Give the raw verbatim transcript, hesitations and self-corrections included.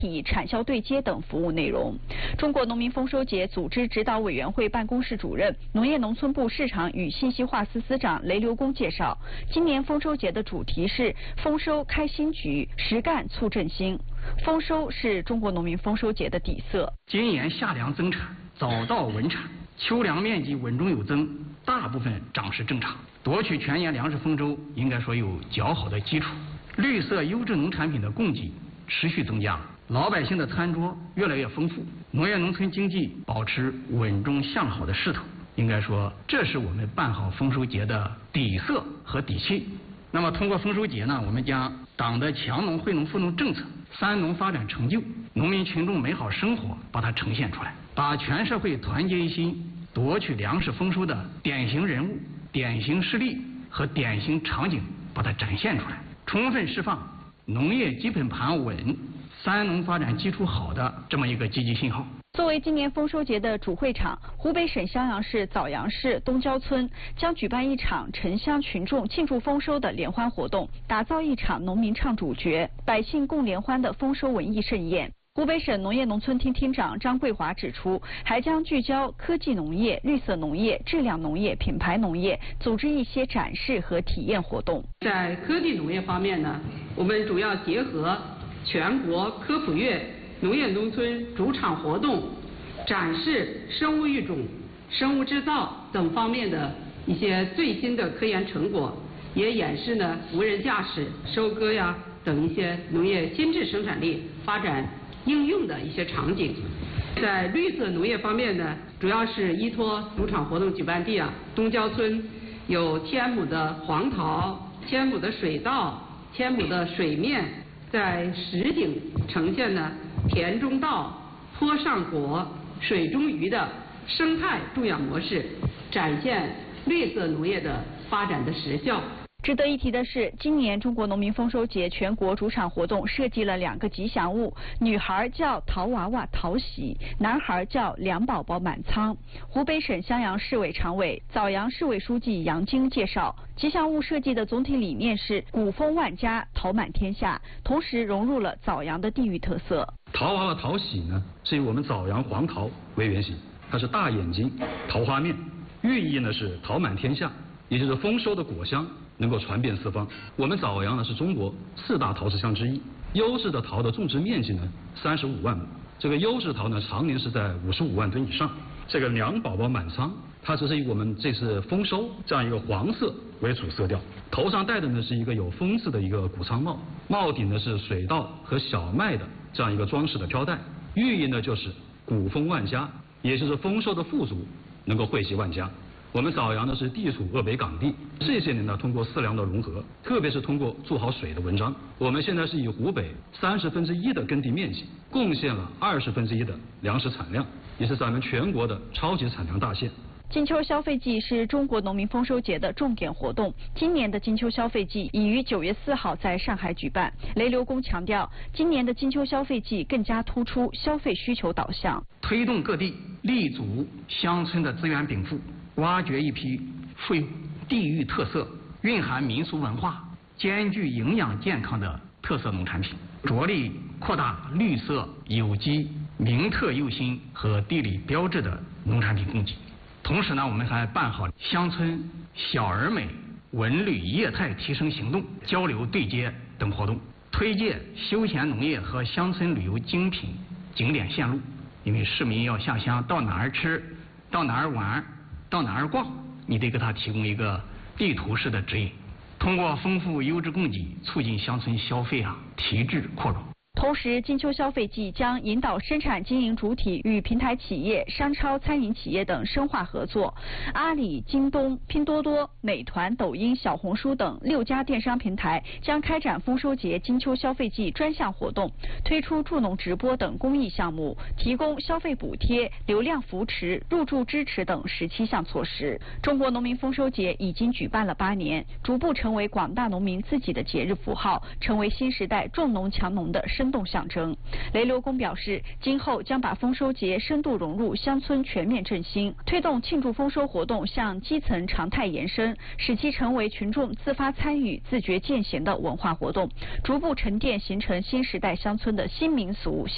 体产销对接等服务内容。中国农民丰收节组织指导委员会办公室主任、农业农村部市场与信息化司司长雷留公介绍，今年丰收节的主题是丰收开新局，实干促振兴。丰收是中国农民丰收节的底色。 今年夏粮增产，早稻稳产，秋粮面积稳中有增，大部分长势正常，夺取全年粮食丰收应该说有较好的基础。绿色优质农产品的供给持续增加，老百姓的餐桌越来越丰富，农业农村经济保持稳中向好的势头。应该说，这是我们办好丰收节的底色和底气。那么，通过丰收节呢，我们将党的强农惠农富农政策、三农发展成就、农民群众美好生活把它呈现出来，把全社会团结一心夺取粮食丰收的典型人物、典型事例和典型场景把它展现出来，充分释放农业基本盘稳、三农发展基础好的这么一个积极信号。 作为今年丰收节的主会场，湖北省襄阳市枣阳市东郊村将举办一场城乡群众庆祝丰收的联欢活动，打造一场农民唱主角、百姓共联欢的丰收文艺盛宴。湖北省农业农村厅厅长张桂华指出，还将聚焦科技农业、绿色农业、质量农业、品牌农业，组织一些展示和体验活动。 在科技农业方面呢，我们主要结合全国科普月、农业农村主场活动，展示生物育种、生物制造等方面的一些最新的科研成果，也演示呢无人驾驶、收割呀等一些农业新质生产力发展应用的一些场景。在绿色农业方面呢，主要是依托主场活动举办地啊，东郊村有千亩的黄桃、千亩的水稻、千亩的水面，在实景呈现呢田中稻、坡上果、水中鱼的生态种养模式，展现绿色农业的发展的实效。 值得一提的是，今年中国农民丰收节全国主场活动设计了两个吉祥物，女孩叫桃娃娃桃喜，男孩叫粮宝宝满仓。湖北省襄阳市委常委、枣阳市委书记杨晶介绍，吉祥物设计的总体理念是谷丰万家，桃满天下，同时融入了枣阳的地域特色。 桃娃娃桃喜呢，是以我们枣阳黄桃为原型，它是大眼睛、桃花面，寓意呢是桃满天下，也就是丰收的果香能够传遍四方。我们枣阳呢是中国四大桃市乡之一，优质的桃的种植面积呢三十五万亩，这个优质桃呢常年是在五十五万吨以上。这个粮宝宝满仓，它只是以我们这次丰收这样一个黄色为主色调，头上戴的呢是一个有风字的一个谷仓帽，帽顶呢是水稻和小麦的这样一个装饰的飘带，寓意呢就是谷丰万家，也就是丰收的富足能够惠及万家。我们枣阳呢是地处鄂北港地，这些年呢通过四粮的融合，特别是通过做好水的文章，我们现在是以湖北三十分之一的耕地面积，贡献了二十分之一的粮食产量，也是咱们全国的超级产粮大县。 金秋消费季是中国农民丰收节的重点活动。今年的金秋消费季已于九月四号在上海举办。雷留公强调，今年的金秋消费季更加突出消费需求导向， 推动各地立足乡村的资源禀赋，挖掘一批富有地域特色、蕴含民俗文化、兼具营养健康的特色农产品，着力扩大绿色、有机、名特优新和地理标志的农产品供给。同时呢，我们还办好乡村小而美文旅业态提升行动、交流对接等活动，推介休闲农业和乡村旅游精品景点线路。因为市民要下乡，到哪儿吃，到哪儿玩，到哪儿逛，你得给他提供一个地图式的指引。通过丰富优质供给，促进乡村消费啊提质扩容。 同时，金秋消费季将引导生产经营主体与平台企业、商超、餐饮企业等深化合作。阿里、京东、拼多多、美团、抖音、小红书等六家电商平台将开展丰收节金秋消费季专项活动，推出助农直播等公益项目，提供消费补贴、流量扶持、入驻支持等十七项措施。中国农民丰收节已经举办了八年，逐步成为广大农民自己的节日符号，成为新时代重农强农的生动象征。雷留公表示，今后将把丰收节深度融入乡村全面振兴，推动庆祝丰收活动向基层常态延伸，使其成为群众自发参与、自觉践行的文化活动，逐步沉淀形成新时代乡村的新民俗。